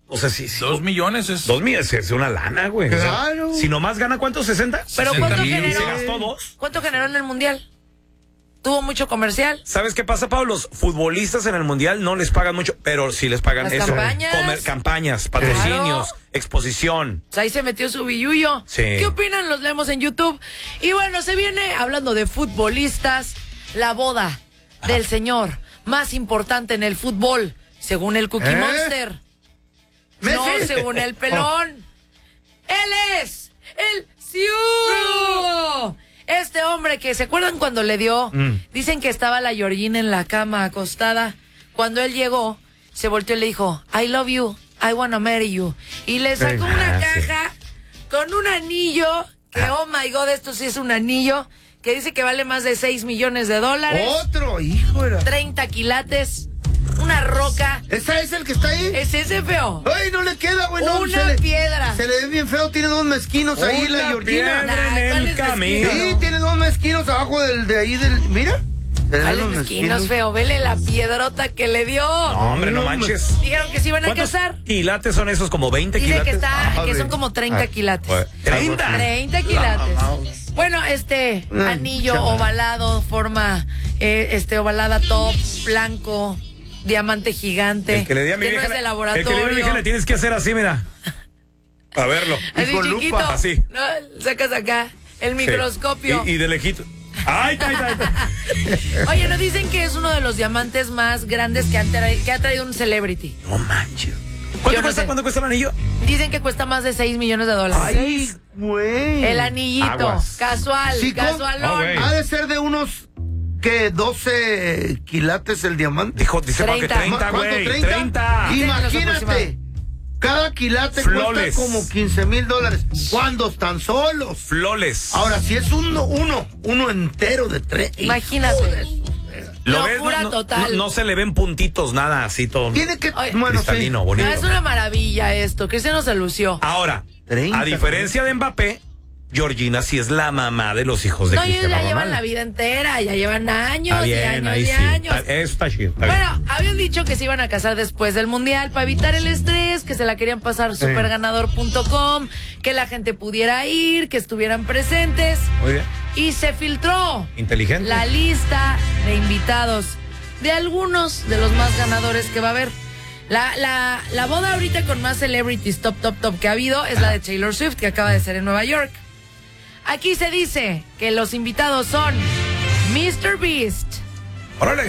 O sea, sí. 2 millones es... 2 millones es una lana, güey. Claro. O sea, si nomás gana, ¿cuánto? ¿60? Pero 60 ¿cuánto mil. generó? ¿Y se gastó 2? ¿Cuánto generó en el Mundial? ¿Tuvo mucho comercial? ¿Sabes qué pasa, Pablo? Los futbolistas en el Mundial no les pagan mucho, pero sí les pagan Las eso. campañas. Campañas, patrocinios, Claro. exposición. Pues ahí se metió su billullo. Sí. ¿Qué opinan? Los leemos en YouTube. Y bueno, se viene hablando de futbolistas, la boda del señor más importante en el fútbol, según el Cookie Monster. No, ¿Messi? según el pelón. Él es el Siu. Este hombre que, ¿se acuerdan cuando le dio? Dicen que estaba la Georgina en la cama acostada. Cuando él llegó, se volteó y le dijo, I love you, I wanna marry you. Y le sacó una caja con un anillo, que oh my God, esto sí es un anillo, que dice que vale más de $6 millones. Otro, hijo era. 30 quilates, una roca. ¿Ese es el que está ahí? ¿Es ese feo? Ay, no le queda, güey. No, Una piedra. Se le ve bien feo, tiene 2 mezquinos ahí la Una Georgina. piedra Nah, en ¿cuál el es camino. mezquino? Sí, tiene 2 mezquinos abajo de ahí del. Mira. Dale mezquinos, feo. Vele la piedrota que le dio. No, hombre, no manches. Dijeron que se iban a ¿Cuántos casar. quilates son esos? ¿Como 20 Dice quilates? que son como 30 quilates. Pues, 30. 30 quilates. Bueno, anillo chaval. ovalado, forma ovalada top, blanco, diamante gigante. El que le di a mi que vieja. no es de El laboratorio. que le di a mi vieja le tienes que hacer así, mira. A verlo. Así y con chiquito. lupa, así. No, sacas acá el microscopio. Y de lejito. Ay. Oye, nos dicen que es uno de los diamantes más grandes que ha traído un celebrity. No manches. Yo ¿Cuánto no cuesta? sé. ¿Cuánto cuesta el anillo? Dicen que cuesta más de $6 millones. Ay, güey. El anillito, Aguas. casual, Sí, casualón. Oh, güey. Ha de ser de unos, ¿qué? 12 quilates el diamante. Dice Pablo que 30, ¿Cuánto? güey. 30. 30. Imagínate. Cada quilate Flores. cuesta como $15,000. ¿Cuándo están solos? Floles. Ahora, si es uno entero de 3. Imagínate. ¿Lo ves? Locura total. No se le ven puntitos, nada así todo. Tiene que. Oye, Bueno, sí. cristalino, bonito. No, es una maravilla esto. Cristiano se lució. Ahora, 30, a diferencia de Mbappé, Georgina sí es la mamá de los hijos de No, ellos Cristiano ya llevan Ronaldo. la vida entera, ya llevan años y Bien, años ahí y sí. años. Eso está chido. Está bien. Bueno, habían dicho que se iban a casar después del Mundial para evitar el estrés, que se la querían pasar superganador.com, que la gente pudiera ir, que estuvieran presentes. Muy bien. Y se filtró Inteligente. la lista de invitados de algunos de los más ganadores que va a haber. La boda ahorita con más celebrities top que ha habido es la de Taylor Swift, que acaba de ser en Nueva York. Aquí se dice que los invitados son Mr. Beast. Órale.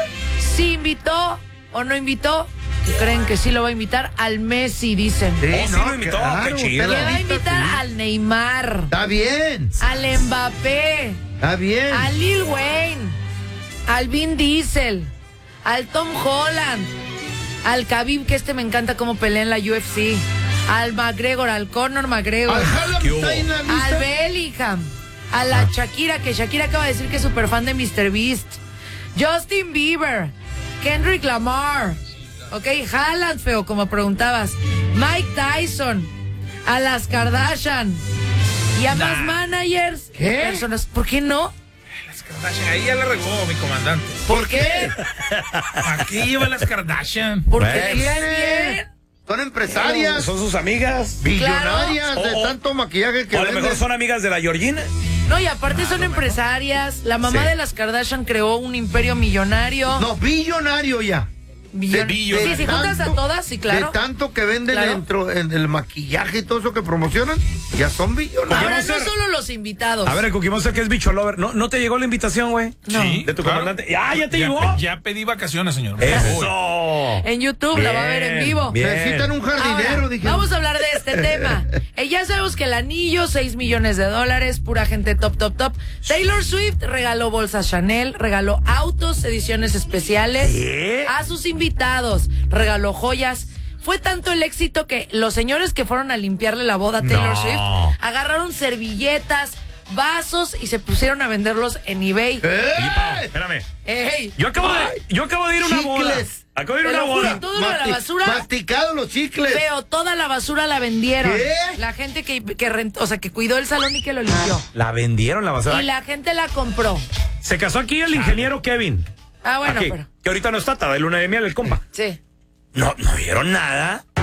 ¿Sí invitó o no invitó? ¿Creen que sí lo va a invitar? Al Messi, dicen. Sí, Oh, sí lo invitó, qué chido. Le va a está invitar al Neymar, Está bien. al Mbappé, Está bien. a Lil Wayne, al Vin Diesel, al Tom Holland, al Khabib, que me encanta cómo pelea en la UFC, al McGregor, al Conor McGregor, Al Haaland ¿Qué hubo? está en la lista. al Bellingham, a la Shakira, que Shakira acaba de decir que es súper fan de Mr. Beast, Justin Bieber, Kendrick Lamar, Haaland, feo, como preguntabas, Mike Tyson, a las Kardashian y a más managers. ¿Qué? Personas. ¿Por qué no? Las Kardashian, ahí ya la regó mi comandante. ¿Por qué? Aquí lleva las Kardashian. Porque Bueno. le caen bien. Son empresarias, Son sus amigas. billonarias Claro. de O- tanto maquillaje que O a lo mejor venden. son amigas de la Georgina. No, y aparte son empresarias. La mamá Sí. de las Kardashian creó un imperio millonario. No, billonario ya. Sí, si juntas a todas, sí, claro. De tanto que venden Claro. dentro en el maquillaje y todo eso que promocionan, ya son billonarios. Ahora Vamos a no ver. solo los invitados. A ver, el Cookie Monster, que es bicho lover. ¿No te llegó la invitación, güey? No. Sí, ¿De tu claro. comandante? ¿Ya te llegó? Ya pedí vacaciones, señor. ¡Eso! En YouTube la va a ver en vivo. Bien. Necesitan un jardinero, Ahora, dije. vamos a hablar de este tema. Ya sabemos que el anillo, $6 millones, pura gente top. Taylor Swift regaló bolsas Chanel, regaló autos, ediciones especiales ¿Qué? a sus invitados, regaló joyas. Fue tanto el éxito que los señores que fueron a limpiarle la boda a Taylor No. Swift agarraron servilletas, vasos y se pusieron a venderlos en eBay. Oye, Pau, espérame. ¡Ey! Yo acabo de ir a una boda. Chicles. Acabo de ir a Te una lo juro, boda. todo lo de la basura. Masticados los chicles. Feo, toda la basura la vendieron. ¿Qué? La gente que rentó, que cuidó el salón y que lo limpió. La vendieron la basura. Y la gente la compró. Se casó aquí el ingeniero Kevin. Ah, bueno, Aquí, pero. que ahorita no está de luna de miel el compa. Sí. No vieron nada.